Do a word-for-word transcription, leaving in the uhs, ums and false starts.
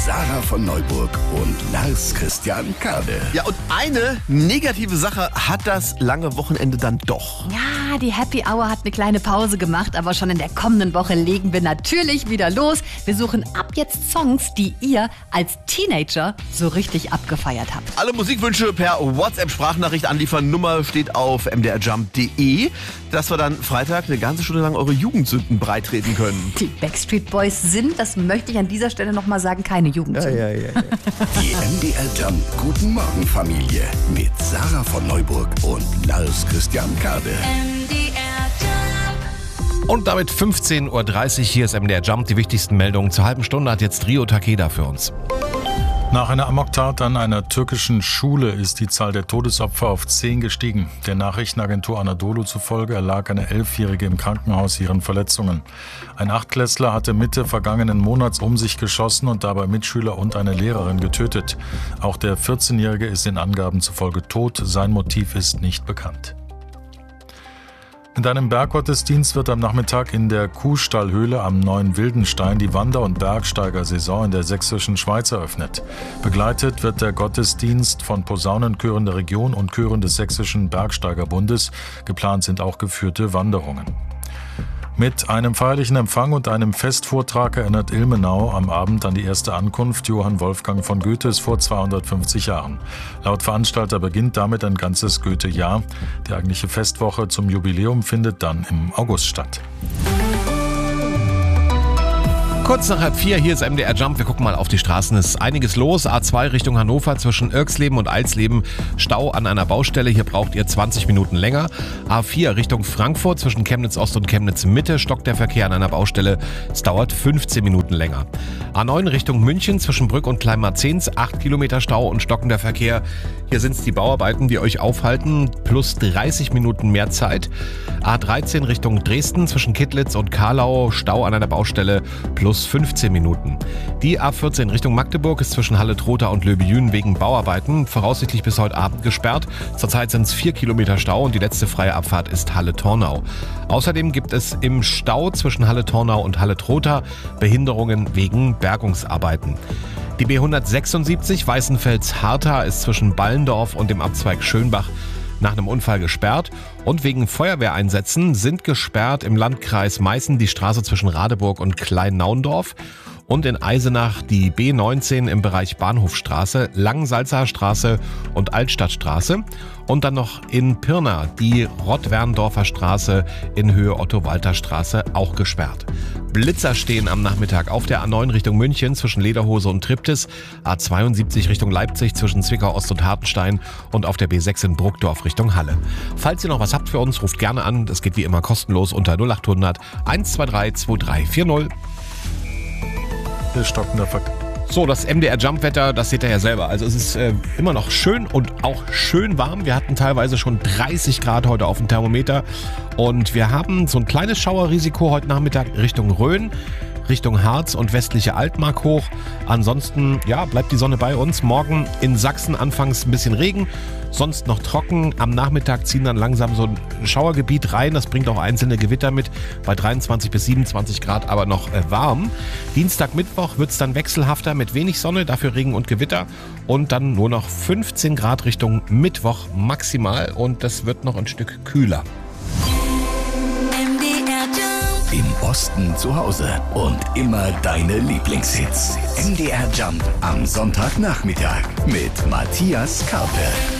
Sarah von Neuburg und Lars Christian Kade. Ja, und eine negative Sache hat das lange Wochenende dann doch. Ja, die Happy Hour hat eine kleine Pause gemacht, aber schon in der kommenden Woche legen wir natürlich wieder los. Wir suchen ab jetzt Songs, die ihr als Teenager so richtig abgefeiert habt. Alle Musikwünsche per WhatsApp-Sprachnachricht anliefern. Nummer steht auf m d r jump punkt d e, dass wir dann Freitag eine ganze Stunde lang eure Jugendsünden breitreten können. Die Backstreet Boys sind, das möchte ich an dieser Stelle nochmal sagen, keine Jugendsünden. Ja, ja, ja, ja. Die M D R Jump Guten Morgen Familie mit Sarah von Neuburg und Lars Christian Kade. Und damit fünfzehn Uhr dreißig, hier ist M D R Jump. Die wichtigsten Meldungen zur halben Stunde hat jetzt Rio Takeda für uns. Nach einer Amoktat an einer türkischen Schule ist die Zahl der Todesopfer auf zehn gestiegen. Der Nachrichtenagentur Anadolu zufolge erlag eine Elfjährige im Krankenhaus ihren Verletzungen. Ein Achtklässler hatte Mitte vergangenen Monats um sich geschossen und dabei Mitschüler und eine Lehrerin getötet. Auch der vierzehnjährige ist den Angaben zufolge tot. Sein Motiv ist nicht bekannt. Mit einem Berggottesdienst wird am Nachmittag in der Kuhstallhöhle am Neuen Wildenstein die Wander- und Bergsteigersaison in der sächsischen Schweiz eröffnet. Begleitet wird der Gottesdienst von Posaunenchören der Region und Chören des Sächsischen Bergsteigerbundes. Geplant sind auch geführte Wanderungen. Mit einem feierlichen Empfang und einem Festvortrag erinnert Ilmenau am Abend an die erste Ankunft Johann Wolfgang von Goethes vor zweihundertfünfzig Jahren. Laut Veranstalter beginnt damit ein ganzes Goethe-Jahr. Die eigentliche Festwoche zum Jubiläum findet dann im August statt. Kurz nach halb vier, hier ist M D R Jump. Wir gucken mal auf die Straßen. Es ist einiges los. A zwei Richtung Hannover zwischen Irksleben und Eilsleben. Stau an einer Baustelle. Hier braucht ihr zwanzig Minuten länger. A vier Richtung Frankfurt zwischen Chemnitz Ost und Chemnitz Mitte. Stockt der Verkehr an einer Baustelle. Es dauert fünfzehn Minuten länger. A neun Richtung München zwischen Brück und Kleinmarzens. acht Kilometer Stau und stockender Verkehr. Hier sind es die Bauarbeiten, die euch aufhalten. Plus dreißig Minuten mehr Zeit. A dreizehn Richtung Dresden zwischen Kittlitz und Karlau. Stau an einer Baustelle. Plus fünfzehn Minuten. Die A vierzehn Richtung Magdeburg ist zwischen Halle-Trotha und Löbejün wegen Bauarbeiten voraussichtlich bis heute Abend gesperrt. Zurzeit sind es vier Kilometer Stau und die letzte freie Abfahrt ist Halle-Tornau. Außerdem gibt es im Stau zwischen Halle-Tornau und Halle-Trotha Behinderungen wegen Bergungsarbeiten. Die B hundertsechsundsiebzig Weißenfels-Hartha ist zwischen Ballendorf und dem Abzweig Schönbach nach einem Unfall gesperrt und wegen Feuerwehreinsätzen sind gesperrt im Landkreis Meißen die Straße zwischen Radeburg und Klein-Naundorf und in Eisenach die B neunzehn im Bereich Bahnhofstraße, Langsalzer Straße und Altstadtstraße und dann noch in Pirna die Rottwerndorfer Straße in Höhe Otto-Walter-Straße auch gesperrt. Blitzer stehen am Nachmittag auf der A neun Richtung München zwischen Lederhose und Triptis, A zweiundsiebzig Richtung Leipzig zwischen Zwickau Ost und Hartenstein und auf der B sechs in Bruckdorf Richtung Halle. Falls ihr noch was habt für uns, ruft gerne an. Das geht wie immer kostenlos unter null acht hundert eins zwei drei zwei drei vier null. Der stockende Verkehr. So, das M D R Jump Wetter, das seht ihr ja selber. Also es ist äh, immer noch schön und auch schön warm. Wir hatten teilweise schon dreißig Grad heute auf dem Thermometer. Und wir haben so ein kleines Schauerrisiko heute Nachmittag Richtung Rhön, Richtung Harz und westliche Altmark hoch. Ansonsten, ja, bleibt die Sonne bei uns. Morgen in Sachsen anfangs ein bisschen Regen, sonst noch trocken. Am Nachmittag ziehen dann langsam so ein Schauergebiet rein. Das bringt auch einzelne Gewitter mit. Bei dreiundzwanzig bis siebenundzwanzig Grad aber noch äh, warm. Dienstag, Mittwoch wird es dann wechselhafter mit wenig Sonne, dafür Regen und Gewitter. Und dann nur noch fünfzehn Grad Richtung Mittwoch maximal. Und das wird noch ein Stück kühler. Im Osten zu Hause und immer deine Lieblingshits. M D R Jump am Sonntagnachmittag mit Matthias Karpe.